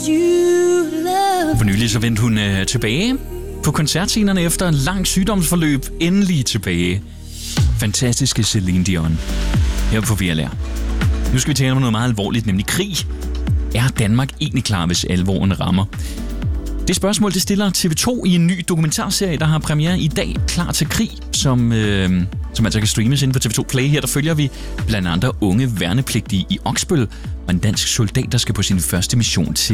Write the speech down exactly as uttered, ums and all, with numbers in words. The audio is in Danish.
For nylig så vendte hun øh, tilbage på koncertscenerne efter en lang sygdomsforløb. Endelig tilbage. Fantastiske Celine Dion. Her på V L R. Nu skal vi tale om noget meget alvorligt, nemlig krig. Er Danmark egentlig klar, hvis alvoren rammer? Det spørgsmål, det stiller T V to i en ny dokumentarserie, der har premiere i dag, Klar til krig, som, øh, som altså kan streames inde på T V to Play. Her der følger vi blandt andre unge værnepligtige i Oksbøl og en dansk soldat, der skal på sin første mission til